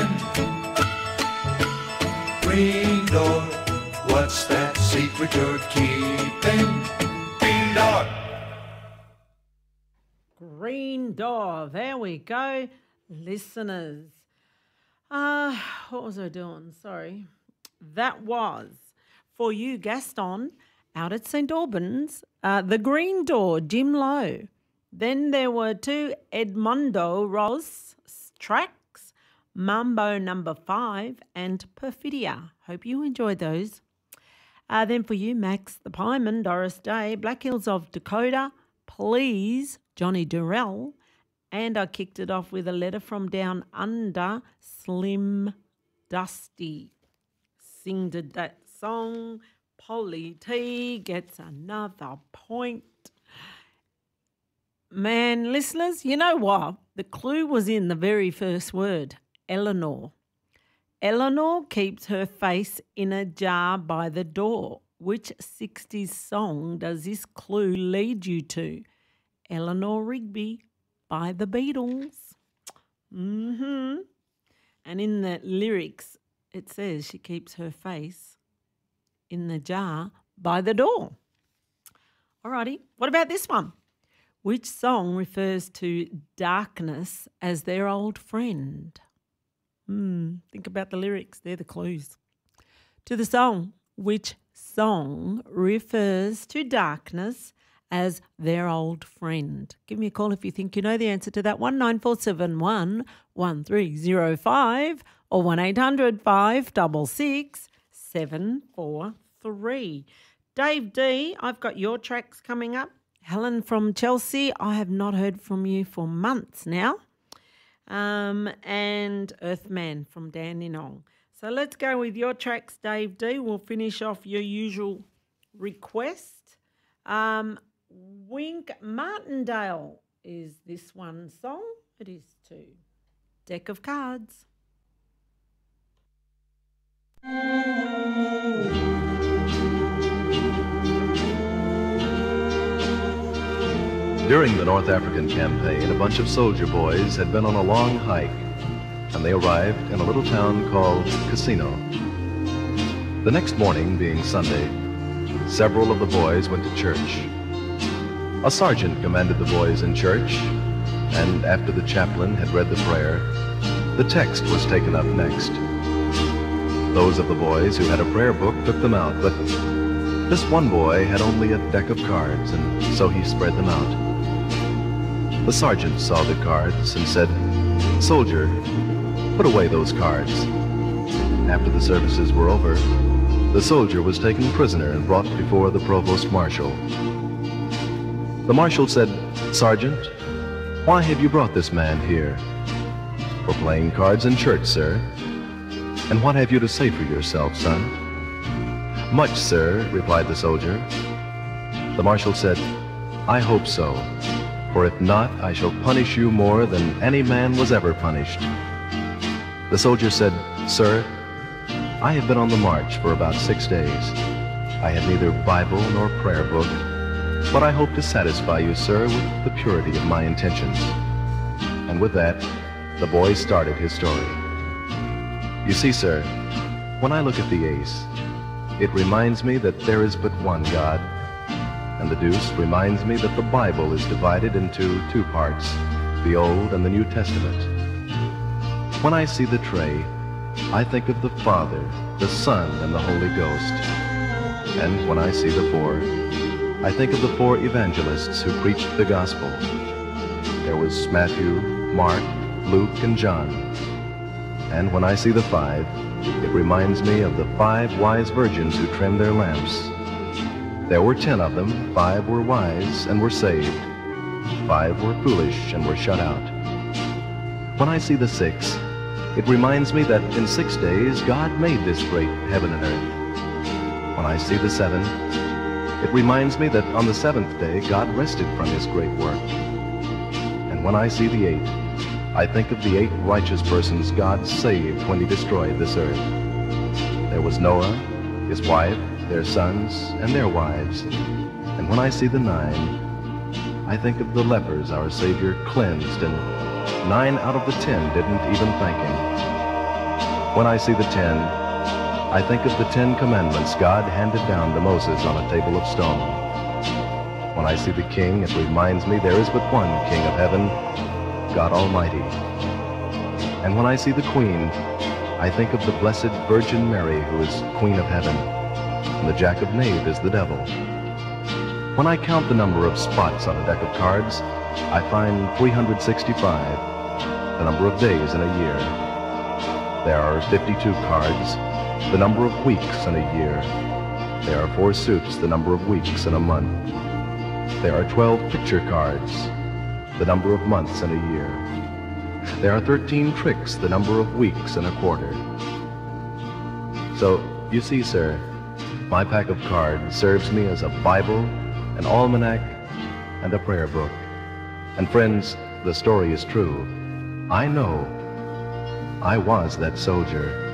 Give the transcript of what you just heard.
Green door, what's that secret you're keeping? Green door. Green door. There we go, listeners. What was I doing? Sorry. That was for you, Gaston, out at St. Albans, The Green Door, Jim Lowe. Then there were two Edmundo Ross tracks, Mambo Number 5 and Perfidia. Hope you enjoyed those. Then for you, Max the Pieman, Doris Day, Black Hills of Dakota, Please, Johnny Durrell. And I kicked it off with a letter from Down Under, Slim Dusty. Did that song. Polly T gets another point. Man, listeners, you know what? The clue was in the very first word, Eleanor. Eleanor keeps her face in a jar by the door. Which 60s song does this clue lead you to? Eleanor Rigby by the Beatles. And in the lyrics, it says she keeps her face in the jar by the door. Alrighty, what about this one? Which song refers to darkness as their old friend? Think about the lyrics, they're the clues. To the song, which song refers to darkness as their old friend? Give me a call if you think you know the answer to that one, 9471 1305 or 1800 566 743. Dave D, I've got your tracks coming up. Helen from Chelsea, I have not heard from you for months now. And Earthman from Dandenong. So let's go with your tracks, Dave D. We'll finish off your usual request. Wink Martindale is this one song. It is too. Deck of Cards. During the North African campaign, a bunch of soldier boys had been on a long hike, and they arrived in a little town called Casino. The next morning, being Sunday, several of the boys went to church. A sergeant commanded the boys in church, and after the chaplain had read the prayer, the text was taken up next. Those of the boys who had a prayer book took them out, but this one boy had only a deck of cards, and so he spread them out. The sergeant saw the cards and said, "Soldier, put away those cards." After the services were over, the soldier was taken prisoner and brought before the provost marshal. The marshal said, "Sergeant, why have you brought this man here?" "For playing cards in church, sir." "And what have you to say for yourself, son?" "Much, sir," replied the soldier. The marshal said, "I hope so, for if not, I shall punish you more than any man was ever punished." The soldier said, "Sir, I have been on the march for about 6 days. I had neither Bible nor prayer book, but I hope to satisfy you, sir, with the purity of my intentions." And with that, the boy started his story. "You see, sir, when I look at the ace, it reminds me that there is but one God, and the deuce reminds me that the Bible is divided into 2 parts, the Old and the New Testament. When I see the tray, I think of the Father, the Son, and the Holy Ghost. And when I see the 4, I think of the 4 evangelists who preached the gospel. There was Matthew, Mark, Luke, and John. And when I see the 5, it reminds me of the 5 wise virgins who trimmed their lamps. There were 10 of them, 5 were wise and were saved. 5 were foolish and were shut out. When I see the 6, it reminds me that in 6 days God made this great heaven and earth. When I see the 7, it reminds me that on the 7th day God rested from his great work. And when I see the 8, I think of the 8 righteous persons God saved when he destroyed this earth. There was Noah, his wife, their sons, and their wives. And when I see the 9, I think of the lepers our Savior cleansed, and 9 out of the 10 didn't even thank him. When I see the 10, I think of the 10 commandments God handed down to Moses on a table of stone. When I see the King, it reminds me there is but one King of heaven, God Almighty. And when I see the Queen, I think of the Blessed Virgin Mary, who is Queen of Heaven, and the Jack of Knave is the devil. When I count the number of spots on a deck of cards, I find 365, the number of days in a year. There are 52 cards, the number of weeks in a year. There are 4 suits, the number of weeks in a month. There are 12 picture cards, the number of months in a year. There are 13 tricks, the number of weeks in a quarter. So, you see, sir, my pack of cards serves me as a Bible, an almanac, and a prayer book. And friends, the story is true. I know I was that soldier